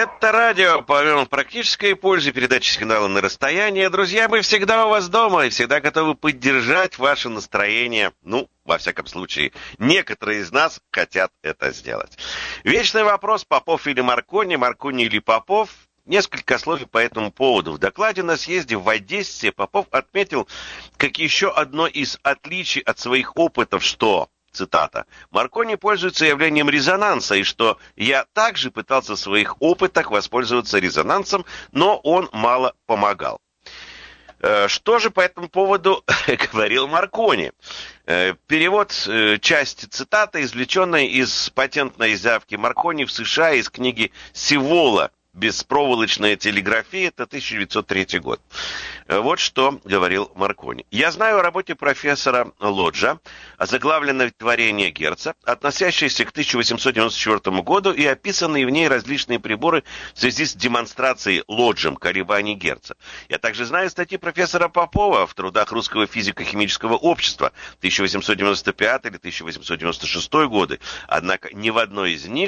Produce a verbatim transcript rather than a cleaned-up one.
Это радио по практической пользе, передачи сигнала на расстояние. Друзья, мы всегда у вас дома и всегда готовы поддержать ваше настроение. Ну, во всяком случае, некоторые из нас хотят это сделать. Вечный вопрос: Попов или Маркони, Маркони или Попов? Несколько слов по этому поводу. В докладе на съезде в Одессе Попов отметил, как еще одно из отличий от своих опытов, что... Цитата. «Маркони пользуется явлением резонанса, и что я также пытался в своих опытах воспользоваться резонансом, но он мало помогал». Что же по этому поводу говорил Маркони? Перевод части цитаты, извлеченной из патентной заявки Маркони в США из книги Сивола «Беспроволочная телеграфия», это тысяча девятьсот третий год. Вот что говорил Маркони. «Я знаю о работе профессора Лоджа, озаглавленной «Творение Герца», относящейся к тысяча восемьсот девяносто четвёртому году и описанные в ней различные приборы в связи с демонстрацией Лоджем колебаний Герца. Я также знаю статьи профессора Попова в трудах Русского физико-химического общества тысяча восемьсот девяносто пятый или тысяча восемьсот девяносто шестой годы, однако ни в одной из них